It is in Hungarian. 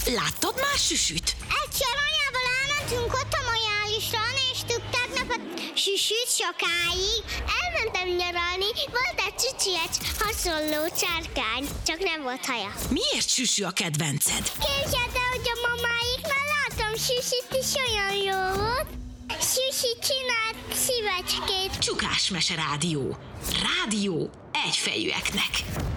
Láttad már Süsüt? Egyszer anyával elmentünk ott a majálisra, néztük tegnap a Süsüt sokáig. Elmentem nyaralni, volt egy csicsiec hasonló csárkány, csak nem volt haja. Miért Süsü a kedvenced? Képzeld el, hogy a mamáiknál láttam Süsit is olyan jó volt. Süsi csinált szívecskét. Csukásmese rádió. Rádió egyfejűeknek.